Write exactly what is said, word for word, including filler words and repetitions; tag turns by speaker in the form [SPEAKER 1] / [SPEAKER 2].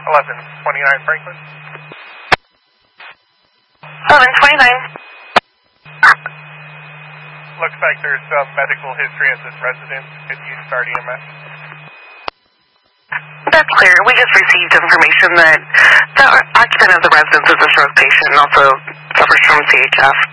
[SPEAKER 1] eleven twenty-nine Franklin.
[SPEAKER 2] eleven twenty-nine.
[SPEAKER 1] Looks like there's some medical history at this residence. Could you start E M S?
[SPEAKER 2] That's clear. We just received information that the occupant of the residence is a stroke patient and also suffers from C H F.